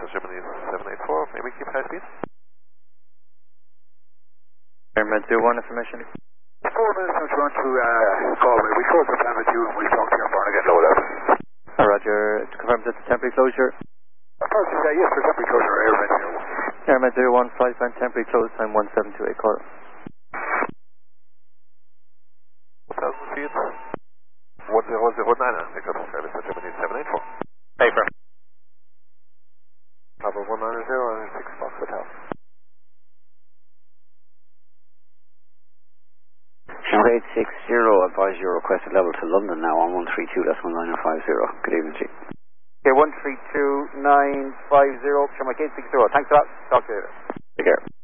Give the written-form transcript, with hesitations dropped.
Germany 784, maybe keep high speed. Airman 21, information. 4 minutes, I'm trying to call me. We close the plan with you and we talk to your phone again, low level. Roger, to confirm that the temporary closure. Apologies, yes, for temporary closure, Airman 01. Airman 01, flight plan temporary close time 1728, call. 1,000 feet. 1009, pick up service at Germany 784. Paper. Bravo 190 and 6 Fox Hotel. Number 860, advise your requested level to London now on 132, that's 19050. Good evening, Chief. Okay, 132950, show my gate 60. Thanks a lot. Talk to you later. Take care.